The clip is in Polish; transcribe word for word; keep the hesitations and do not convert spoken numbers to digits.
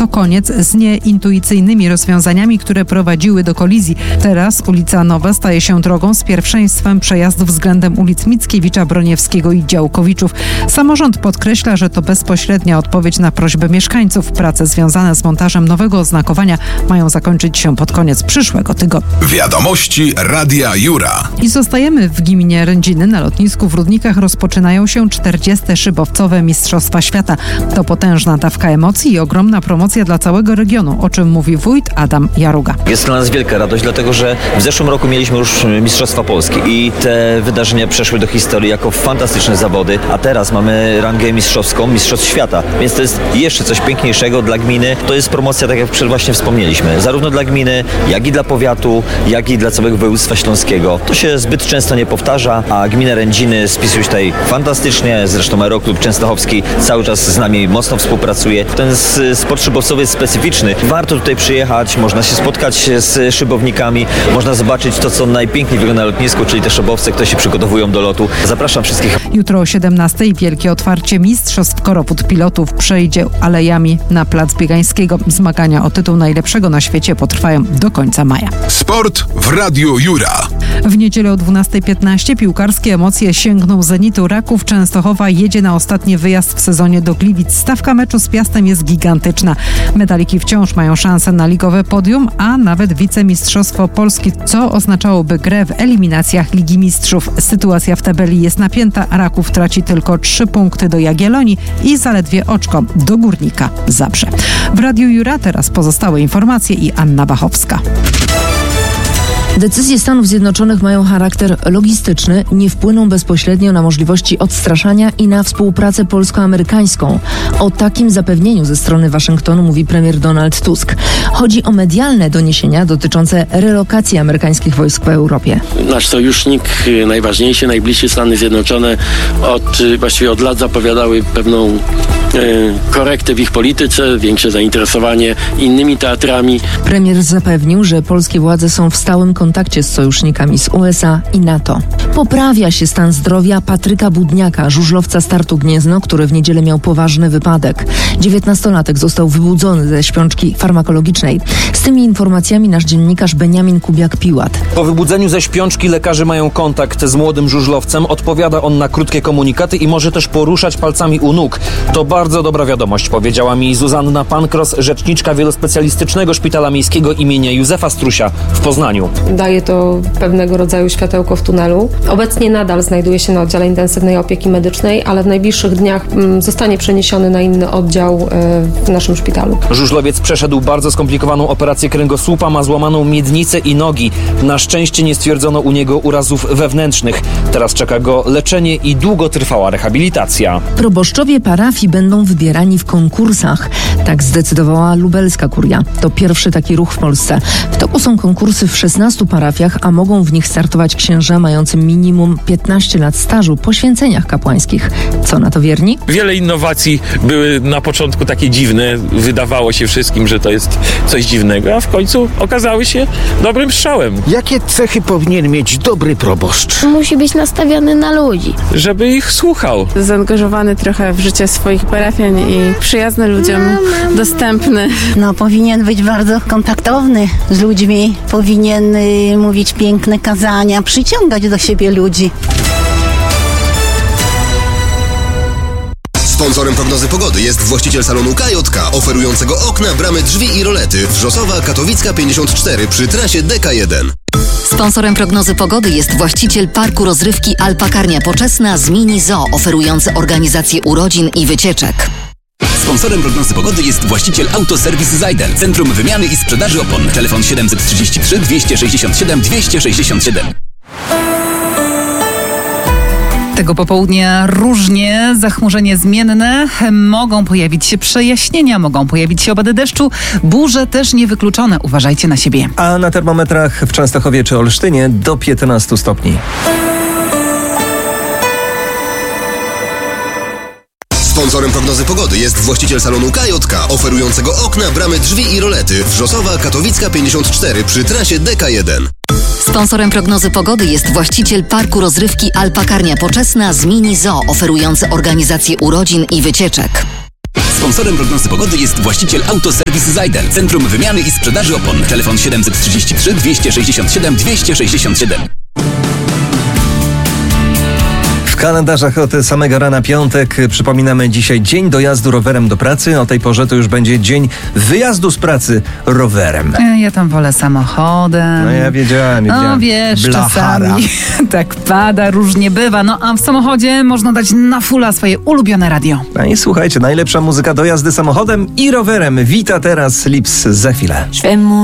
to koniec z nieintuicyjnymi rozwiązaniami, które prowadziły do kolizji. Teraz ulica Nowa staje się drogą z pierwszeństwem przejazdów względem ulic Mickiewicza, Broniewskiego i Działkowiczów. Samorząd podkreśla, że to bezpośrednia odpowiedź na prośbę mieszkańców. Prace związane z montażem nowego oznakowania mają zakończyć się pod koniec przyszłego tygodnia. Wiadomości Radia Jura. I zostajemy w gminie Rędziny. Na lotnisku w Rudnikach rozpoczynają się czterdzieste szybowcowe Mistrzostwa Świata. To potężna dawka emocji i ogromna promocja dla całego regionu, o czym mówi wójt Adam Jaruga. Jest dla nas wielka radość, dlatego że w zeszłym roku mieliśmy już Mistrzostwa Polski i te wydarzenia przeszły do historii jako fantastyczne zawody, a teraz mamy rangę mistrzowską, Mistrzostw Świata, więc to jest jeszcze coś piękniejszego dla gminy. To jest promocja, tak jak właśnie wspomnieliśmy, zarówno dla gminy, jak i dla powiatu, jak i dla całego województwa śląskiego. To się zbyt często nie powtarza, a gmina Rędziny spisuje się tutaj fantastycznie, zresztą Aeroklub Częstochowski cały czas z nami mocno współpracuje. Ten sport szybowcowy jest specyficzny. Warto tutaj przyjechać, można się spotkać z szybownikami, można zobaczyć to, co najpiękniej wygląda na lotnisku, czyli te szybowce, które się przygotowują do lotu. Zapraszam wszystkich. Jutro o siedemnastej wielkie otwarcie Mistrzostw Koroput Pilotów przejdzie alejami na plac Biegańskiego. Zmagania o tytuł najlepszego na świecie potrwają do końca maja. Sport w Radiu Jura. W niedzielę o dwunastej piętnaście piłkarskie emocje sięgną zenitu. Raków Częstochowa jedzie na ostatni wyjazd w sezonie do Gliwic. Stawka meczu z Piastem jest gigantyczna. Medaliki wciąż mają szansę na ligowe podium, a nawet wicemistrzostwo Polski, co oznaczałoby grę w eliminacjach Ligi Mistrzów. Sytuacja w tabeli jest napięta. Raków traci tylko trzy punkty do Jagiellonii i zaledwie oczko do Górnika Zabrze. W Radiu Jura teraz pozostałe informacje i Anna Bachowska. Decyzje Stanów Zjednoczonych mają charakter logistyczny, nie wpłyną bezpośrednio na możliwości odstraszania i na współpracę polsko-amerykańską. O takim zapewnieniu ze strony Waszyngtonu mówi premier Donald Tusk. Chodzi o medialne doniesienia dotyczące relokacji amerykańskich wojsk w Europie. Nasz sojusznik, najważniejszy, najbliższy Stany Zjednoczone od, właściwie od lat zapowiadały pewną e, korektę w ich polityce, większe zainteresowanie innymi teatrami. Premier zapewnił, że polskie władze są w stałym kontakcie z sojusznikami z U S A i NATO. Poprawia się stan zdrowia Patryka Budniaka, żużlowca Startu Gniezno, który w niedzielę miał poważny wypadek. dziewiętnastolatek został wybudzony ze śpiączki farmakologicznej. Z tymi informacjami nasz dziennikarz Beniamin Kubiak-Piłat. Po wybudzeniu ze śpiączki lekarze mają kontakt z młodym żużlowcem. Odpowiada on na krótkie komunikaty i może też poruszać palcami u nóg. To bardzo dobra wiadomość, powiedziała mi Zuzanna Pankros, rzeczniczka Wielospecjalistycznego Szpitala Miejskiego imienia Józefa Strusia w Poznaniu. Daje to pewnego rodzaju światełko w tunelu. Obecnie nadal znajduje się na oddziale intensywnej opieki medycznej, ale w najbliższych dniach zostanie przeniesiony na inny oddział w naszym szpitalu. Żużlowiec przeszedł bardzo skomplikowaną operację kręgosłupa, ma złamaną miednicę i nogi. Na szczęście nie stwierdzono u niego urazów wewnętrznych. Teraz czeka go leczenie i długotrwała rehabilitacja. Proboszczowie parafii będą wybierani w konkursach. Tak zdecydowała lubelska kuria. To pierwszy taki ruch w Polsce. W toku są konkursy w szesnastu parafiach, a mogą w nich startować księża mający minimum piętnaście lat stażu po święceniach kapłańskich. Co na to wierni? Wiele innowacji były na początku takie dziwne. Wydawało się wszystkim, że to jest coś dziwnego, a w końcu okazały się dobrym strzałem. Jakie cechy powinien mieć dobry proboszcz? Musi być nastawiony na ludzi. Żeby ich słuchał. Zaangażowany trochę w życie swoich parafian i przyjazny ludziom, no, dostępny. No, powinien być bardzo kontaktowny z ludźmi, powinien y, mówić piękne kazania, przyciągać do siebie ludzi. Sponsorem prognozy pogody jest właściciel salonu K J K, oferującego okna, bramy, drzwi i rolety. Wrzosowa, Katowicka pięćdziesiąt cztery przy trasie D K jeden. Sponsorem prognozy pogody jest właściciel parku rozrywki Alpakarnia Poczesna z Mini Zoo, oferujący organizację urodzin i wycieczek. Sponsorem prognozy pogody jest właściciel Autoserwis Zajder, centrum wymiany i sprzedaży opon. Telefon siedem trzy trzy, dwieście sześćdziesiąt siedem, dwieście sześćdziesiąt siedem. Tego popołudnia różnie, zachmurzenie zmienne, mogą pojawić się przejaśnienia, mogą pojawić się opady deszczu, burze też niewykluczone. Uważajcie na siebie. A na termometrach w Częstochowie czy Olsztynie do piętnastu stopni. Sponsorem prognozy pogody jest właściciel salonu K J K, oferującego okna, bramy, drzwi i rolety. Wrzosowa, Katowicka pięćdziesiąt cztery przy trasie D K jeden. Sponsorem prognozy pogody jest właściciel parku rozrywki Alpakarnia Poczesna z Mini Zoo, oferujący organizację urodzin i wycieczek. Sponsorem prognozy pogody jest właściciel Autoserwis Zajder. Centrum wymiany i sprzedaży opon. Telefon siedemset trzydzieści trzy dwieście sześćdziesiąt siedem dwieście sześćdziesiąt siedem. W kalendarzach od samego rana piątek. Przypominamy dzisiaj dzień dojazdu rowerem do pracy. O tej porze to już będzie dzień wyjazdu z pracy rowerem. Ja tam wolę samochodem. No ja wiedziałem, wiedziałem. No wiesz, Blachara. czasami tak pada, różnie bywa. No a w samochodzie można dać na fulla swoje ulubione radio. No i słuchajcie, najlepsza muzyka do jazdy samochodem i rowerem. Wita teraz Lips za chwilę.